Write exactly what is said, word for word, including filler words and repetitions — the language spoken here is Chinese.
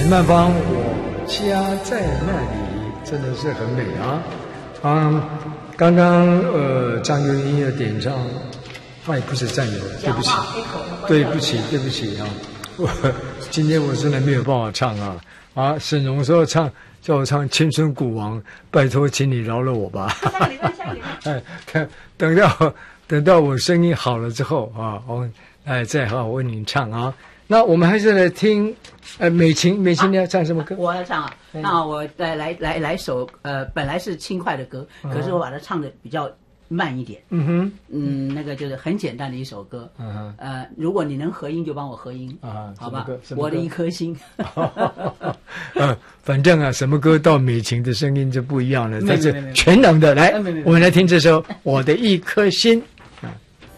曼芳，我家在那里，真的是很美啊！啊，刚刚呃，张幼英的点唱，哎，不是战友，对不起，对不起，对不起啊！我今天我真的没有办法唱啊！啊，沈荣说唱，叫我唱《青春古王》，拜托，请你饶了我吧！ 下个礼拜，下个礼拜， 哎，看，等到等到我声音好了之后啊，我哎再好好为您唱啊。那我们还是来听，呃，美琴，美琴你要唱什么歌？ 我要唱啊，那我来来来来首，呃，本来是轻快的歌，可是我把它唱的比较慢一点。嗯哼，嗯，那个就是很简单的一首歌。嗯哼，呃，如果你能合音就帮我合音啊，好吧？我的一颗心。 呃，反正啊，什么歌到美琴的声音就不一样了，它是全能的。来，我们来听这首《我的一颗心》。